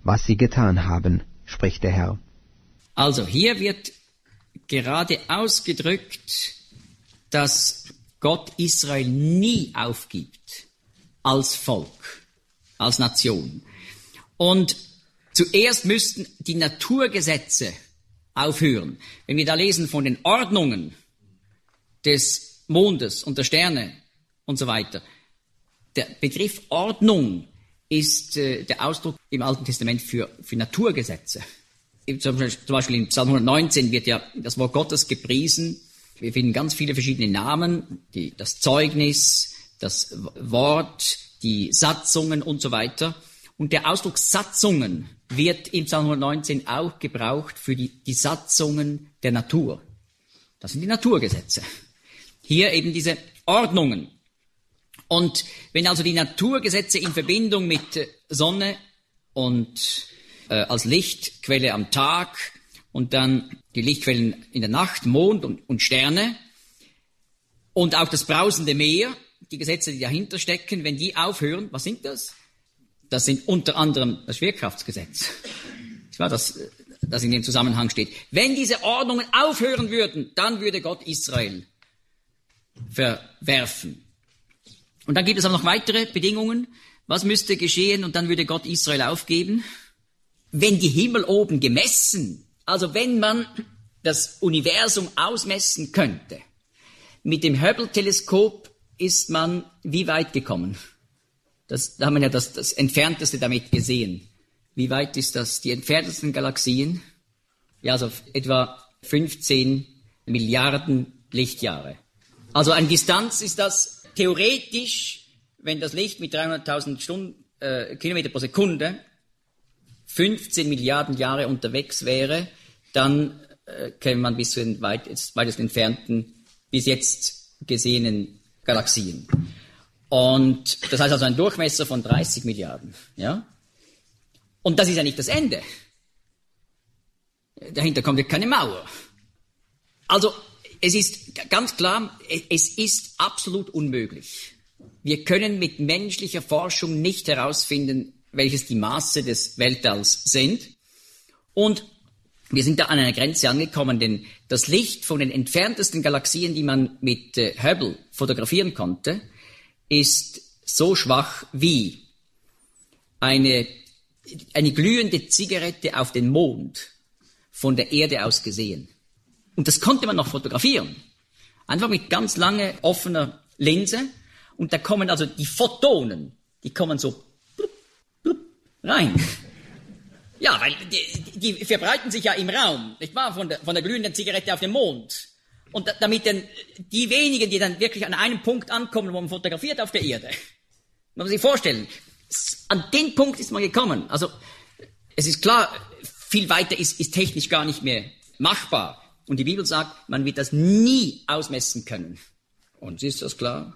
was sie getan haben, spricht der Herr. Also hier wird gerade ausgedrückt, dass Gott Israel nie aufgibt als Volk, als Nation. Und zuerst müssten die Naturgesetze aufhören. Wenn wir da lesen von den Ordnungen des Mondes und der Sterne und so weiter, der Begriff Ordnung ist der Ausdruck im Alten Testament für Naturgesetze. Zum Beispiel in Psalm 119 wird ja das Wort Gottes gepriesen. Wir finden ganz viele verschiedene Namen, das Zeugnis, das Wort, die Satzungen und so weiter. Und der Ausdruck Satzungen wird im Psalm 119 auch gebraucht für die Satzungen der Natur. Das sind die Naturgesetze. Hier eben diese Ordnungen. Und wenn also die Naturgesetze in Verbindung mit Sonne und als Lichtquelle am Tag und dann die Lichtquellen in der Nacht, Mond und Sterne und auch das brausende Meer, die Gesetze, die dahinter stecken, wenn die aufhören, was sind das? Das sind unter anderem das Schwerkraftsgesetz, das in dem Zusammenhang steht. Wenn diese Ordnungen aufhören würden, dann würde Gott Israel verwerfen. Und dann gibt es aber noch weitere Bedingungen. Was müsste geschehen und dann würde Gott Israel aufgeben? Wenn die Himmel oben gemessen, also wenn man das Universum ausmessen könnte, mit dem Hubble-Teleskop ist man wie weit gekommen? Da haben wir ja das Entfernteste damit gesehen. Wie weit ist das? Die entferntesten Galaxien? Ja, also etwa 15 Milliarden Lichtjahre. Also eine Distanz ist das theoretisch, wenn das Licht mit 300.000 Kilometer pro Sekunde 15 Milliarden Jahre unterwegs wäre, dann käme man bis zu den weitest entfernten, bis jetzt gesehenen Galaxien. Und das heißt also ein Durchmesser von 30 Milliarden. Ja? Und das ist ja nicht das Ende. Dahinter kommt ja keine Mauer. Also es ist ganz klar, es ist absolut unmöglich. Wir können mit menschlicher Forschung nicht herausfinden, welches die Maße des Weltalls sind. Und wir sind da an einer Grenze angekommen, denn das Licht von den entferntesten Galaxien, die man mit Hubble fotografieren konnte, ist so schwach wie eine glühende Zigarette auf den Mond von der Erde aus gesehen. Und das konnte man noch fotografieren. Einfach mit ganz lange offener Linse. Und da kommen also die Photonen, die kommen so blub, blub, rein. Ja, weil die verbreiten sich ja im Raum, nicht wahr? Von der glühenden Zigarette auf dem Mond. Und damit dann die wenigen, die dann wirklich an einem Punkt ankommen, wo man fotografiert auf der Erde. Man muss sich vorstellen, an den Punkt ist man gekommen. Also, es ist klar, viel weiter ist technisch gar nicht mehr machbar. Und die Bibel sagt, man wird das nie ausmessen können. Und ist das klar?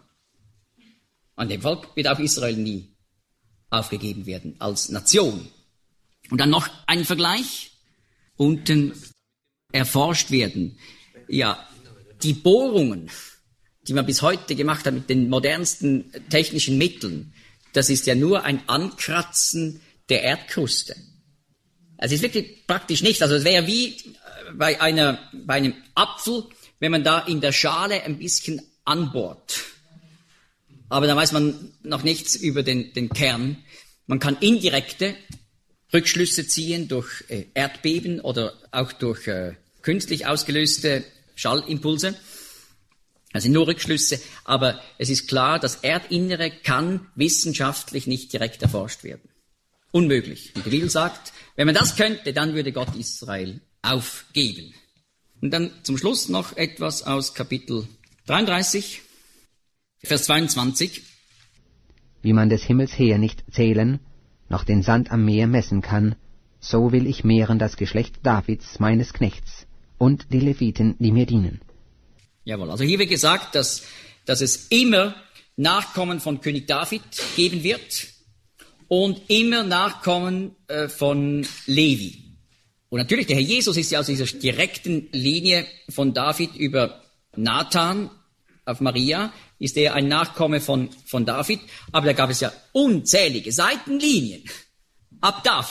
An dem Volk wird auch Israel nie aufgegeben werden als Nation. Und dann noch ein Vergleich. Unten erforscht werden. Ja, die Bohrungen, die man bis heute gemacht hat mit den modernsten technischen Mitteln, das ist ja nur ein Ankratzen der Erdkruste. Also es ist wirklich praktisch nichts. Also es wäre wie bei einem Apfel, wenn man da in der Schale ein bisschen anbohrt. Aber da weiß man noch nichts über den Kern. Man kann indirekte Rückschlüsse ziehen durch Erdbeben oder auch durch künstlich ausgelöste Schallimpulse. Das sind nur Rückschlüsse, aber es ist klar, das Erdinnere kann wissenschaftlich nicht direkt erforscht werden. Unmöglich. Und die Bibel sagt, wenn man das könnte, dann würde Gott Israel aufgeben. Und dann zum Schluss noch etwas aus Kapitel 33, Vers 22. Wie man des Himmels her nicht zählen, noch den Sand am Meer messen kann, so will ich mehren das Geschlecht Davids, meines Knechts, und die Leviten, die mir dienen. Jawohl, also hier wird gesagt, dass es immer Nachkommen von König David geben wird und immer Nachkommen von Levi. Und natürlich, der Herr Jesus ist ja aus dieser direkten Linie von David über Nathan auf Maria, ist er ein Nachkomme von David, aber da gab es ja unzählige Seitenlinien ab David.